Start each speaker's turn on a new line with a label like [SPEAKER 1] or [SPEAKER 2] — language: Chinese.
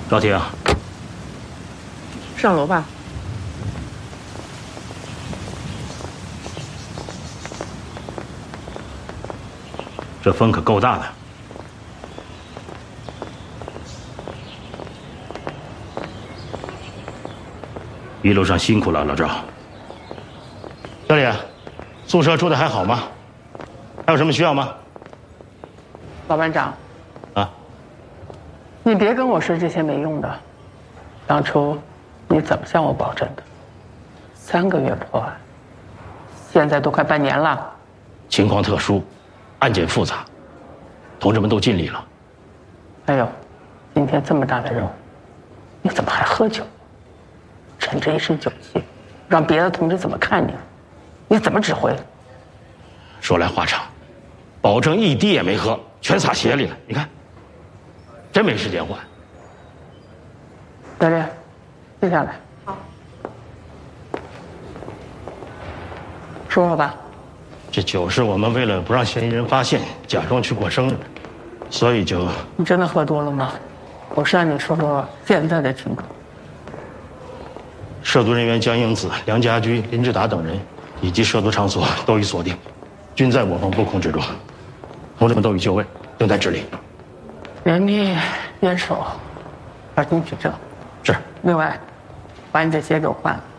[SPEAKER 1] 赵婷，
[SPEAKER 2] 上楼吧。
[SPEAKER 1] 这风可够大的。一路上辛苦了，老赵。小李，宿舍住的还好吗？还有什么需要吗？
[SPEAKER 2] 老班长，
[SPEAKER 1] 啊，
[SPEAKER 2] 你别跟我说这些没用的。当初你怎么向我保证的？3个月破案，现在都快半年了。
[SPEAKER 1] 情况特殊，案件复杂，同志们都尽力了。
[SPEAKER 2] 还有，今天这么大的任务，你怎么还喝酒？趁着一身酒气，让别的同志怎么看你？你怎么指挥？
[SPEAKER 1] 说来话长，保证一滴也没喝，全撒鞋里了。你看，真没时间换。
[SPEAKER 2] 教练，接下来。好。说说吧。
[SPEAKER 1] 这酒是我们为了不让嫌疑人发现，假装去过生日，所以就……
[SPEAKER 2] 你真的喝多了吗？我是让你说说现在的情况。
[SPEAKER 1] 涉毒人员江英子、梁家驹、林志达等人，以及涉毒场所都已锁定，均在我方布控之中。同志们都已就位，等待指令。
[SPEAKER 2] 严密严守，小心取证。
[SPEAKER 1] 是。
[SPEAKER 2] 另外，把你的鞋给我换了。